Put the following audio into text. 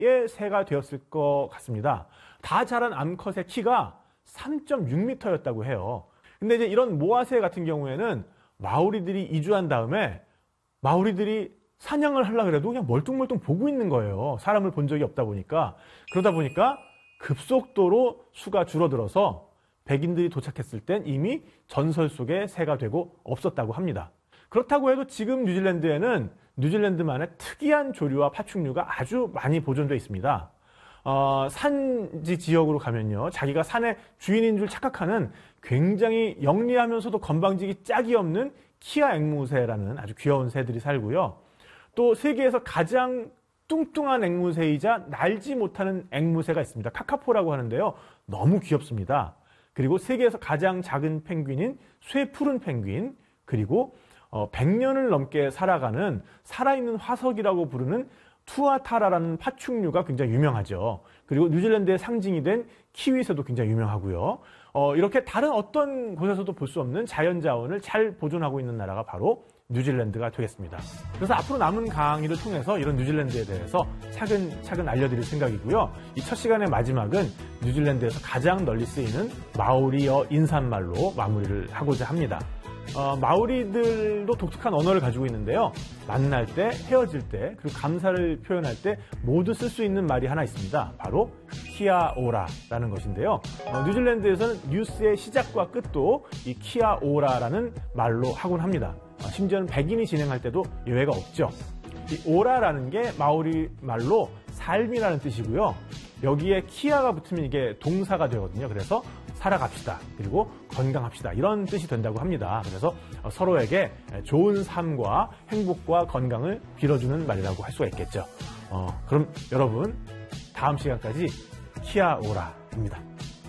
새가 되었을 것 같습니다. 다 자란 암컷의 키가 3.6m였다고 해요. 근데 이제 이런 모아새 같은 경우에는 마오리들이 이주한 다음에 마오리들이 사냥을 하려고 해도 그냥 멀뚱멀뚱 보고 있는 거예요. 사람을 본 적이 없다 보니까. 그러다 보니까 급속도로 수가 줄어들어서 백인들이 도착했을 땐 이미 전설 속의 새가 되고 없었다고 합니다. 그렇다고 해도 지금 뉴질랜드에는 뉴질랜드만의 특이한 조류와 파충류가 아주 많이 보존되어 있습니다. 산지 지역으로 가면요, 자기가 산의 주인인 줄 착각하는 굉장히 영리하면서도 건방지기 짝이 없는 키아 앵무새라는 아주 귀여운 새들이 살고요. 또 세계에서 가장 뚱뚱한 앵무새이자 날지 못하는 앵무새가 있습니다. 카카포라고 하는데요. 너무 귀엽습니다. 그리고 세계에서 가장 작은 펭귄인 쇠푸른 펭귄, 그리고 100년을 넘게 살아가는 살아있는 화석이라고 부르는 투아타라라는 파충류가 굉장히 유명하죠. 그리고 뉴질랜드의 상징이 된 키위새도 굉장히 유명하고요. 이렇게 다른 어떤 곳에서도 볼 수 없는 자연자원을 잘 보존하고 있는 나라가 바로 뉴질랜드가 되겠습니다. 그래서 앞으로 남은 강의를 통해서 이런 뉴질랜드에 대해서 차근차근 알려드릴 생각이고요. 이 첫 시간의 마지막은 뉴질랜드에서 가장 널리 쓰이는 마오리어 인사말로 마무리를 하고자 합니다. 마오리들도 독특한 언어를 가지고 있는데요. 만날 때, 헤어질 때, 그리고 감사를 표현할 때 모두 쓸 수 있는 말이 하나 있습니다. 바로 키아오라라는 것인데요. 뉴질랜드에서는 뉴스의 시작과 끝도 이 키아오라라는 말로 하곤 합니다. 심지어는 백인이 진행할 때도 예외가 없죠. 이 오라라는 게 마오리 말로 삶이라는 뜻이고요. 여기에 키아가 붙으면 이게 동사가 되거든요. 그래서 살아갑시다, 그리고 건강합시다, 이런 뜻이 된다고 합니다. 그래서 서로에게 좋은 삶과 행복과 건강을 빌어주는 말이라고 할 수가 있겠죠. 그럼 여러분, 다음 시간까지 키아오라입니다.